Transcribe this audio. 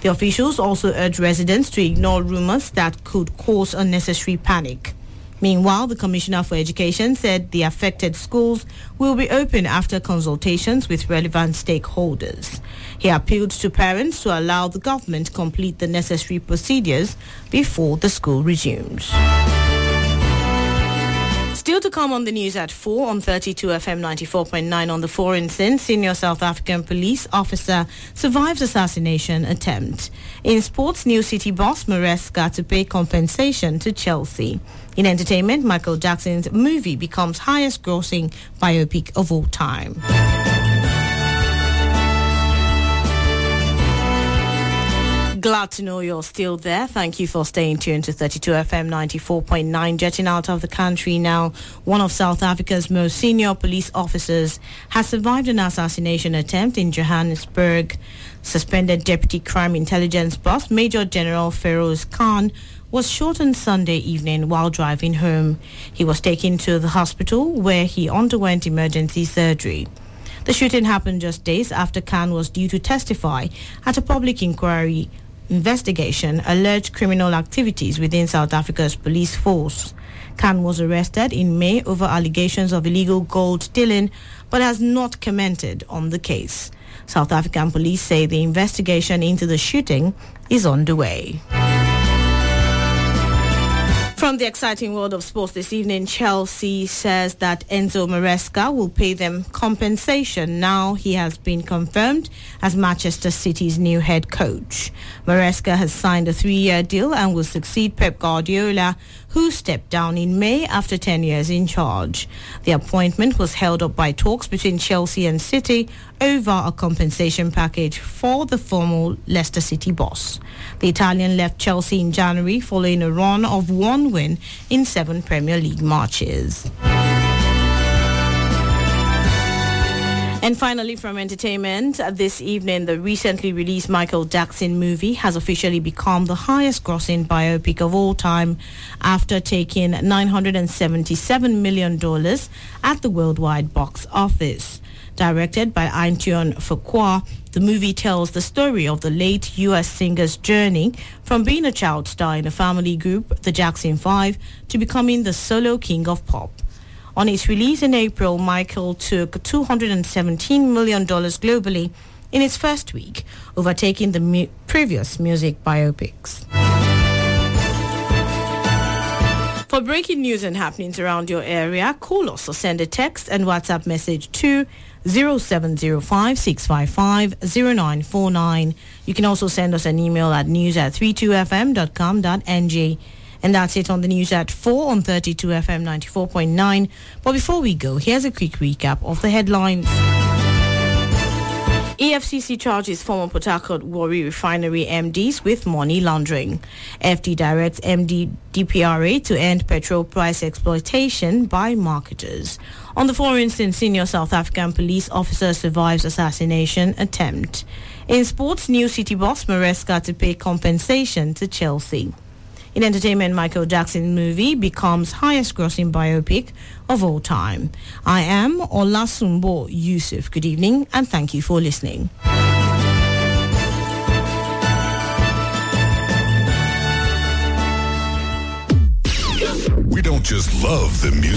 The officials also urged residents to ignore rumors that could cause unnecessary panic. Meanwhile, the Commissioner for Education said the affected schools will be open after consultations with relevant stakeholders. He appealed to parents to allow the government complete the necessary procedures before the school resumes. Still to come on the news at 4 on 32 FM 94.9 on the foreign scene, senior South African police officer survives assassination attempt. In sports, New City boss Maresca to pay compensation to Chelsea. In entertainment, Michael Jackson's movie becomes highest grossing biopic of all time. Glad to know you're still there. Thank you for staying tuned to 32 FM 94.9. Jetting out of the country now, one of South Africa's most senior police officers has survived an assassination attempt in Johannesburg. Suspended Deputy Crime Intelligence Boss Major General Feroz Khan was shot on Sunday evening while driving home. He was taken to the hospital where he underwent emergency surgery. The shooting happened just days after Khan was due to testify at a public inquiry investigation alleged criminal activities within South Africa's police force. Khan was arrested in May over allegations of illegal gold stealing but has not commented on the case. South African police say the investigation into the shooting is underway. From the exciting world of sports this evening, Chelsea says that Enzo Maresca will pay them compensation. Now he has been confirmed as Manchester City's new head coach. Maresca has signed a 3-year deal and will succeed Pep Guardiola, who stepped down in May after 10 years in charge. The appointment was held up by talks between Chelsea and City over a compensation package for the former Leicester City boss. The Italian left Chelsea in January following a run of one win in 7 Premier League matches. And finally, from entertainment, this evening, the recently released Michael Jackson movie has officially become the highest-grossing biopic of all time after taking $977 million at the worldwide box office. Directed by Antoine Fuqua, the movie tells the story of the late U.S. singer's journey from being a child star in a family group, the Jackson 5, to becoming the solo king of pop. On its release in April, Michael took $217 million globally in its first week, overtaking the previous music biopics. For breaking news and happenings around your area, call us or send a text and WhatsApp message to 0705-655-0949. You can also send us an email at news@32fm.com.ng. And that's it on the news at 4 on 32 FM 94.9. But before we go, here's a quick recap of the headlines. EFCC charges former Port Harcourt Warri Refinery MDs with money laundering. FD directs MD DPRA to end petrol price exploitation by marketers. On the foreign scene, senior South African police officer survives assassination attempt. In sports, New City boss Maresca to pay compensation to Chelsea. In entertainment, Michael Jackson's movie becomes highest-grossing biopic of all time. I am Olasumbo Yusuf. Good evening and thank you for listening. We don't just love the music.